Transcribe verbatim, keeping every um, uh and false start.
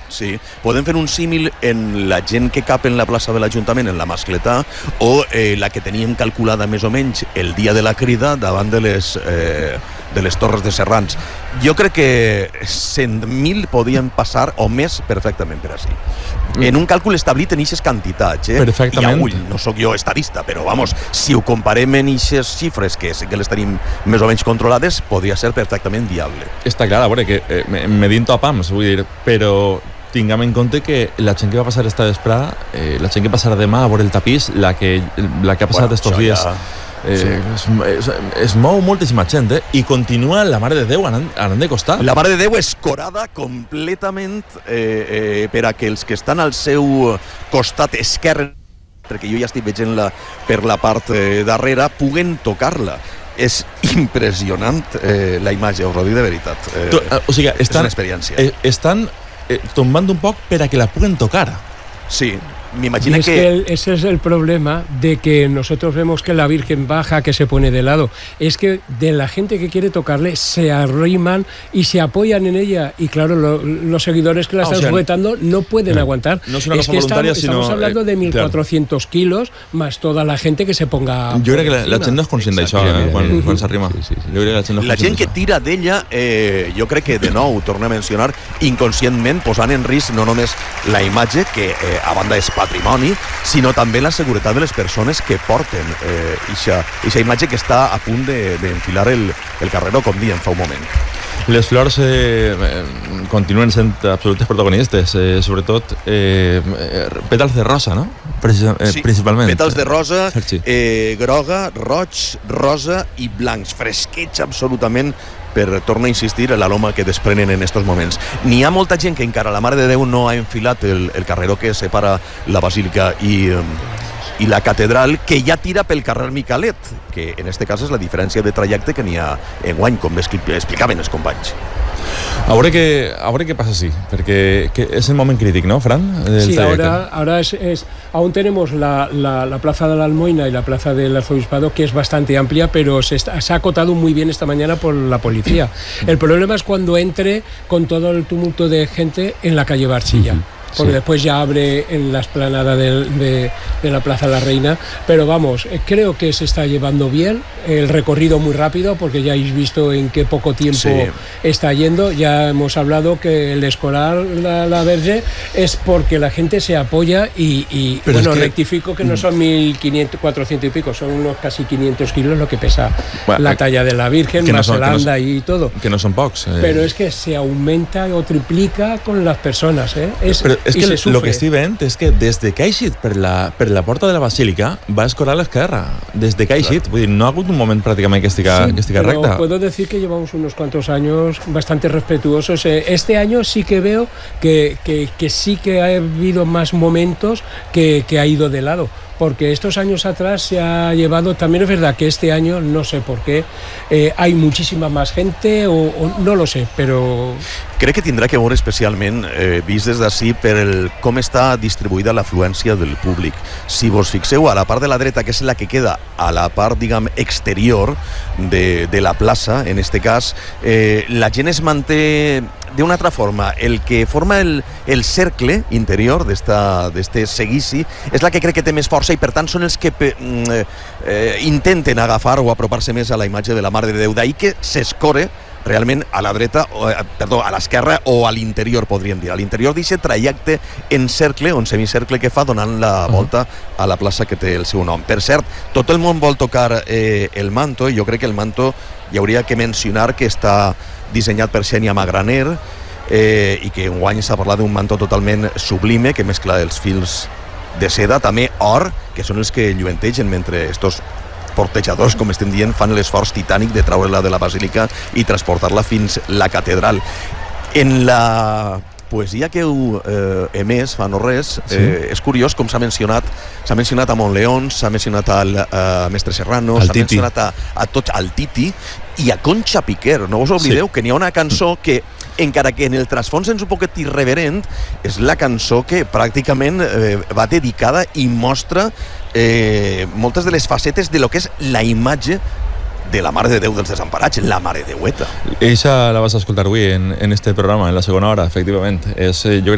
Sí, podem fer un símil en la gent que cap en la plaça de l'Ajuntament, en la Mascletà, o eh, la que teníem calculada més o menys el dia de la crida davant de les, eh, de les Torres de Serrans. Jo crec que cent mil podien passar o més perfectament per així. En un càlcul establit en aquestes quantitats, eh? Perfectament. I ull, no sóc jo estadista, però vamos, si ho comparem en aquestes xifres, que sí que les tenim més o menys controlades, podria ser perfectament viable. Està clar, a veure, que eh, me dinto a pams, vull dir, però tinguem en compte que la gent que va passar esta vesprada, eh, la gent que passarà demà a veure el tapís, la que, la que ha passat bueno, estos dies... Ja... Eh, sí. es, es, es mou moltíssima gent, eh? I continua la Mare de Déu anant, anant de costat. La Mare de Déu escorada completament eh, eh, per a que els que estan al seu costat esquerre, perquè jo ja estic veient-la per la part eh, darrere, puguen tocar-la. És impressionant eh, la imatge, us ho dic de veritat. Eh, tu, uh, o sigui, estan, és una experiència. Eh, estan eh, tombant un poc per a que la puguen tocar. Sí. Me imagino y es que... que el, ese es el problema de que nosotros vemos que la Virgen baja, que se pone de lado. Es que de la gente que quiere tocarle se arriman y se apoyan en ella. Y claro, lo, los seguidores que la están ah, o sea, sujetando no pueden no, aguantar. No es una es cosa que voluntaria, estamos, sino... Estamos hablando de mil cuatrocientos claro. kilos más toda la gente que se ponga... Jo crec que la, la gent no és conscient d'això eh, quan, quan s'arrima. Sí, sí, sí. Jo crec que la gent, no la gent que tira d'ella, eh, jo crec que de nou, torno a mencionar, inconscientment posant en risc no només la imatge, que eh, a banda és patrimoni, sinó també la seguretat de les persones que porten eh, ixa, ixa imatge que està a punt d'enfilar de, el, el carreró, com diem fa un moment. Les flors eh, continuen sent absolutes protagonistes, eh, sobretot eh, pètals de rosa, no? Precis, eh, sí, principalment. Pètals de rosa, eh, groga, roig, rosa i blancs, fresquets absolutament, per, torno a insistir, la loma que desprenen en estos moments. N'hi ha molta gent que encara la Mare de Déu no ha enfilat el, el carreró que separa la Basílica i, i la catedral, que ja tira pel carrer Micalet, que en este cas és la diferència de trajecte que n'hi ha enguany, com explicaven els companys. A veure què, a veure què pasa así, porque que es el moment crítico, ¿no, Fran? Sí, ahora, ahora es, es, aún tenemos la, la, la plaza de la Almoina y la plaza del Arzobispado, que es bastante amplia, pero se, está, se ha acotado muy bien esta mañana por la policía. El problema es cuando entre con todo el tumulto de gente en la calle Barchilla. Uh-huh. Porque sí. Después ya abre en la explanada de, de, de la Plaza de la Reina, pero vamos, creo que se está llevando bien, el recorrido muy rápido, porque ya habéis visto en qué poco tiempo sí. está yendo. Ya hemos hablado que el escolar la, la Verge es porque la gente se apoya y, y bueno, es que... rectifico que no son mil quinientos, cuatrocientos y pico, son unos casi quinientos kilos lo que pesa bueno, la talla de la Virgen, más no el anda no, y todo. Que no son pocs. Eh. Pero es que se aumenta o triplica con las personas, ¿eh? Es, pero és que el que estic veient és que des de que ha eixit per la, per la porta de la Basílica va escorar a l'esquerra, des de que ha eixit, vull dir, no ha hagut un moment pràcticament que estica, sí, que estica recta. Puedo decir que llevamos unos cuantos años bastante respetuosos. Este año sí que veo que, que, que sí que ha habido más momentos que, que ha ido de lado, porque estos años atrás se ha llevado, también es verdad que este año, no sé por qué, eh, hay muchísima más gente, o, o no lo sé, però... Crec que tindrà que veure especialment, eh, vist des d'ací, per el, com està distribuïda l'afluència del públic. Si vos fixeu, a la part de la dreta, que és la que queda a la part, diguem, exterior de, de la plaça, en este cas, eh, la gent es manté d'una altra forma. El que forma el, el cercle interior d'este seguici és la que crec que té més força, i per tant són els que eh, eh, intenten agafar o apropar-se més a la imatge de la Mare de Déu. D'ahir que s'escore realment a la dreta, o, perdó, a l'esquerra o a l'interior, podríem dir. A l'interior d'aquest trajecte en cercle, o en semicercle que fa, donant la volta a la plaça que té el seu nom. Per cert, tot el món vol tocar eh, el manto, i jo crec que el manto hi hauria que mencionar que està dissenyat per Xènia Magraner, eh, i que enguany s'ha parlat d'un manto totalment sublime, que mescla els fils de seda, també or, que són els que lluentegen mentre estos portejadors, com estem dient, fan l'esforç titànic de treure-la de la Basílica i transportar-la fins la catedral. En la poesia que heu eh, emès fa no res, eh, sí. és curiós com s'ha mencionat s'ha mencionat a Montleón, s'ha mencionat al a Mestre Serrano, s'ha mencionat a, a tot, al Titi i a Concha Piquer. No us oblideu sí. que n'hi ha una cançó que, encara que en el trasfons és un poquet irreverent, és la cançó que pràcticament eh, va dedicada i mostra eh, moltes de les facetes de lo que és la imatge de la Mare de Déu dels Desemparats, la Mare Deueta. Eixa la vas a escoltar avui en, en este programa, en la segona hora, efectivament. És, jo crec